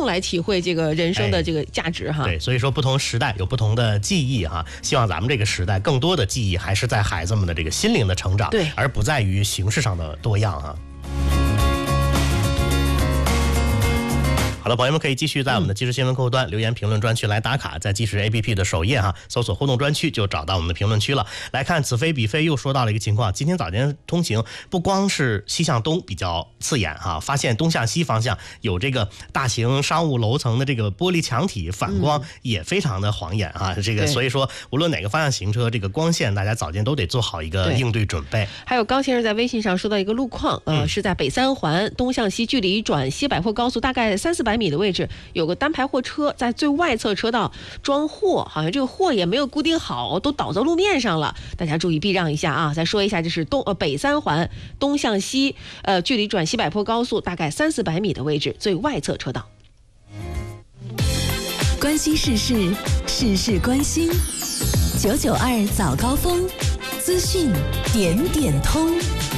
来体会这个人生的这个价值哈。 对，所以说不同时代有不同的记忆哈。希望咱们这个时代更多的记忆还是在孩子们的这个心灵的成长， 对， 而不在于形式上的多样哈。好的，朋友们可以继续在我们的即时新闻客户端留言评论专区来打卡，在即时 APP 的首页哈，搜索互动专区就找到我们的评论区了。来看此非彼非又说到了一个情况，今天早间通行不光是西向东比较刺眼哈，发现东向西方向有这个大型商务楼层的这个玻璃墙体反光也非常的晃眼啊，这个所以说无论哪个方向行车，这个光线大家早间都得做好一个应对准备。 还有高先生在微信上说到一个路况，是在北三环东向西，距离转西柏坡高速大概300-400米的位置，有个单排货车在最外侧车道装货，好像这个货也没有固定好，都倒在路面上了，大家注意避让一下啊！再说一下，这是北三环东向西，距离转西柏坡高速大概300-400米的位置，最外侧车道。 关心时事，事事关心。992早高峰，资讯点点通。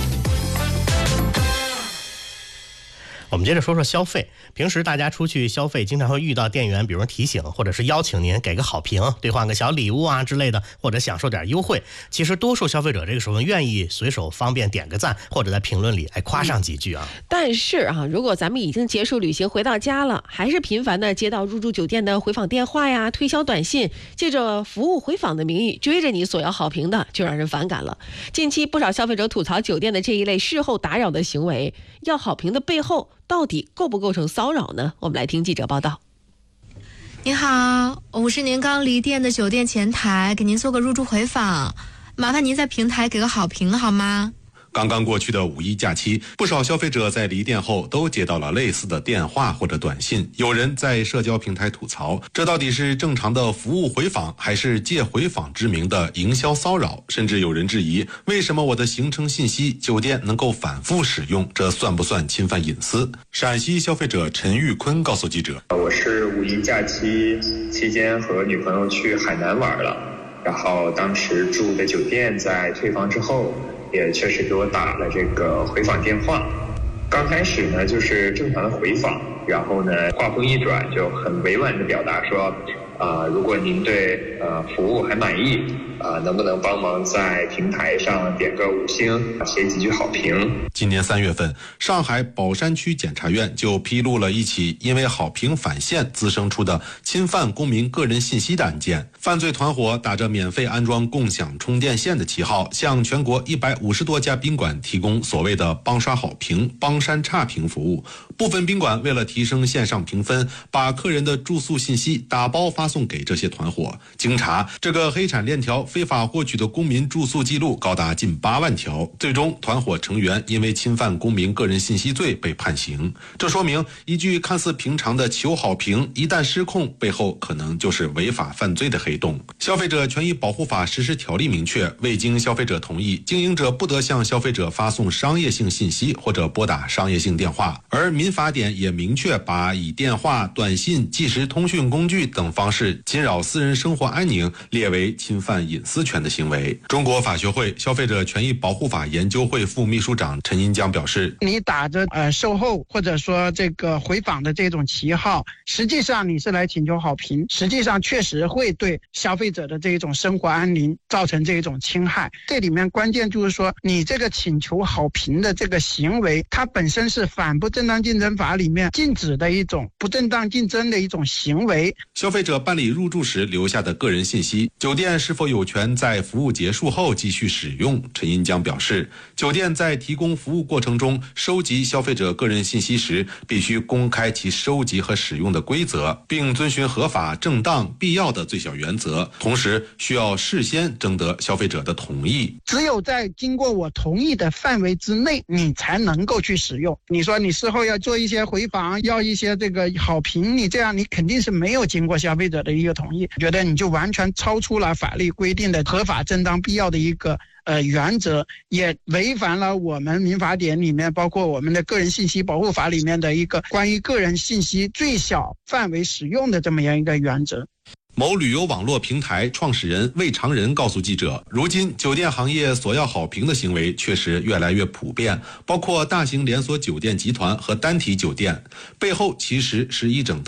我们接着说说消费。平时大家出去消费经常会遇到店员比如提醒或者是邀请您给个好评，兑换个小礼物啊之类的，或者享受点优惠。其实多数消费者这个时候愿意随手方便点个赞，或者在评论里夸上几句啊。 但是啊，如果咱们已经结束旅行回到家了，还是频繁的接到入住酒店的回访电话呀、推销短信，借着服务回访的名义追着你索要好评的，就让人反感了。近期不少消费者吐槽酒店的这一类事后打扰的行为，要好评的背后到底构不构成骚扰呢？我们来听记者报道。 您好，我是您刚离店的酒店前台，给您做个入住回访，麻烦您在平台给个好评好吗？ 刚刚过去的五一假期，不少消费者在离店后都接到了类似的电话或者短信。有人在社交平台吐槽，这到底是正常的服务回访，还是借回访之名的营销骚扰？甚至有人质疑，为什么我的行程信息酒店能够反复使用，这算不算侵犯隐私？陕西消费者陈玉坤告诉记者， 我是五一假期期间和女朋友去海南玩了，然后当时住的酒店在退房之后也确实给我打了这个回访电话。刚开始呢就是正常的回访，然后呢话锋一转就很委婉的表达说如果您对服务还满意能不能帮忙在平台上点个5星，写几句好评。 今年3月份，上海宝山区检察院就披露了一起因为好评返现滋生出的侵犯公民个人信息的案件。犯罪团伙打着免费安装共享充电线的旗号，向全国150多家宾馆提供所谓的帮刷好评、帮删差评服务。部分宾馆为了提升线上评分，把客人的住宿信息打包发送给这些团伙。经查，这个黑产链条非法获取的公民住宿记录高达近8万条，最终团伙成员因为侵犯公民个人信息罪被判刑。这说明一句看似平常的求好评，一旦失控，背后可能就是违法犯罪的黑洞。消费者权益保护法实施条例明确，未经消费者同意，经营者不得向消费者发送商业性信息或者拨打商业性电话。而民法典也明确把以电话、短信、即时通讯工具等方式侵扰私人生活安宁列为侵犯隐私权的行为。中国法学会消费者权益保护法研究会副秘书长陈银江表示， 你打着售后或者说这个回访的这种旗号，实际上你是来请求好评，实际上确实会对消费者的这种生活安宁造成这种侵害。这里面关键就是说，你这个请求好评的这个行为，它本身是反不正当竞争法里面禁止的一种不正当竞争的一种行为。 消费者办理入住时留下的个人信息，酒店是否有权在服务结束后继续使用？陈银江表示，酒店在提供服务过程中收集消费者个人信息时，必须公开其收集和使用的规则，并遵循合法、正当、必要的最小原则，同时需要事先征得消费者的同意。 只有在经过我同意的范围之内，你才能够去使用。你说你事后要做一些回访，要一些这个好评，你这样你肯定是没有经过消费者的一个同意，觉得你就完全超出了法律规定的合法、正当、必要的一个原则，也违反了我们民法典里面包括我们的个人信息保护法里面的一个关于个人信息最小范围使用的这么样一个原则。 某旅游网络平台创始人魏长仁告诉记者，如今酒店行业索要好评的行为确实越来越普遍，包括大型连锁酒店集团和单体酒店，背后其实是一整套